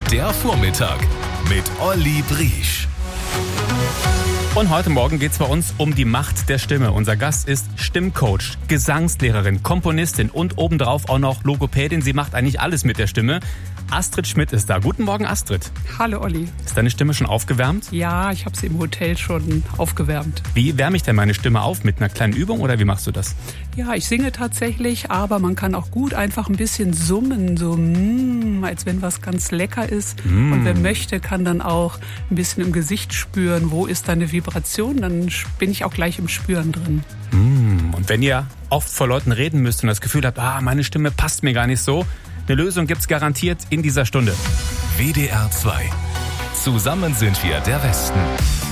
Der Vormittag mit Olli Briesch. Und heute Morgen geht es bei uns um die Macht der Stimme. Unser Gast ist Stimmcoach, Gesangslehrerin, Komponistin und obendrauf auch noch Logopädin. Sie macht eigentlich alles mit der Stimme. Astrid Schmidt ist da. Guten Morgen, Astrid. Hallo, Olli. Ist deine Stimme schon aufgewärmt? Ja, ich habe sie im Hotel schon aufgewärmt. Wie wärme ich denn meine Stimme auf? Mit einer kleinen Übung oder wie machst du das? Ja, ich singe tatsächlich, aber man kann auch gut einfach ein bisschen summen, so als wenn was ganz lecker ist. Und wer möchte, kann dann auch ein bisschen im Gesicht spüren, wo ist da eine Vibration, dann bin ich auch gleich im Spüren drin. Und wenn ihr oft vor Leuten reden müsst und das Gefühl habt, meine Stimme passt mir gar nicht so, eine Lösung gibt's garantiert in dieser Stunde. WDR 2. Zusammen sind wir der Westen.